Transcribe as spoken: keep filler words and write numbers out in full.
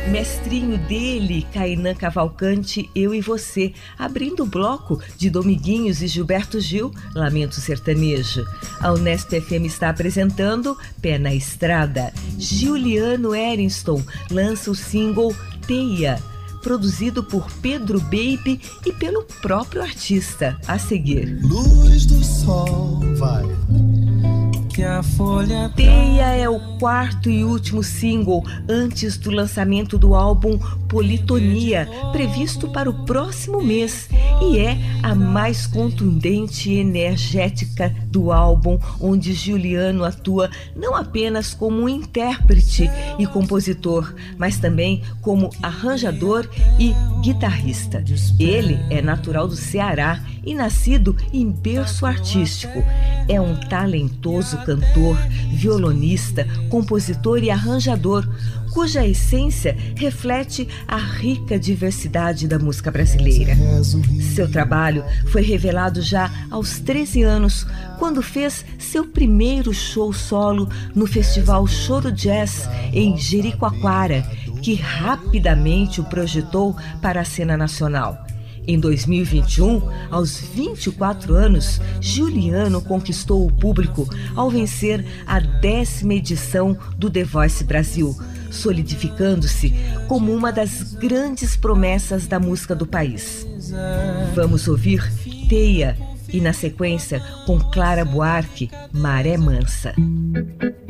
Mestrinho dele, Kainan Cavalcante, Eu e Você, abrindo o bloco de Dominguinhos e Gilberto Gil, Lamento Sertanejo. A Unesp F M está apresentando Pé na Estrada. Giuliano Erinston lança o single Teia, produzido por Pedro Baby e pelo próprio artista. A seguir. Luz do sol, vai. Que a folha... Teia é o quarto e último single antes do lançamento do álbum Politonia, previsto para o próximo mês, e é a mais contundente e energética do álbum, onde Giuliano atua não apenas como um intérprete e compositor, mas também como arranjador e guitarrista. Ele é natural do Ceará e nascido em berço artístico. É um talentoso cantor, violonista, compositor e arranjador, cuja essência reflete a rica diversidade da música brasileira. Seu trabalho foi revelado já aos treze anos, quando fez seu primeiro show solo no Festival Choro Jazz em Jericoacoara, que rapidamente o projetou para a cena nacional. Em dois mil e vinte e um, aos vinte e quatro anos, Giuliano conquistou o público ao vencer a décima edição do The Voice Brasil, solidificando-se como uma das grandes promessas da música do país. Vamos ouvir Teia e, na sequência, com Clara Buarque, Maré Mansa.